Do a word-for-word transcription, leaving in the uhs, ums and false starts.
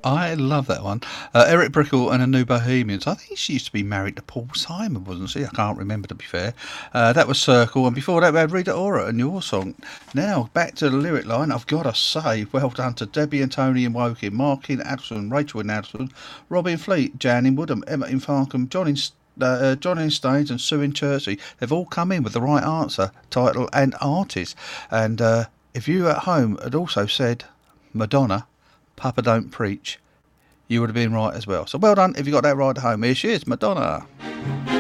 I love that one. Uh, Eric Brickell and the New Bohemians. I think she used to be married to Paul Simon, wasn't she? I can't remember, to be fair. Uh, that was Circle, and before that we had Rita Ora and Your Song. Now, back to the lyric line. I've got to say, well done to Debbie and Tony in Woking, Mark in Addison, Rachel in Addison, Robin Fleet, Jan in Woodham, Emma in Farnham, John in Uh, uh, John in Staines and Sue in Chertsey. They've all come in with the right answer, title and artist. And uh, if you at home had also said Madonna, Papa Don't Preach, you would have been right as well. So well done if you got that right at home. Here she is, Madonna.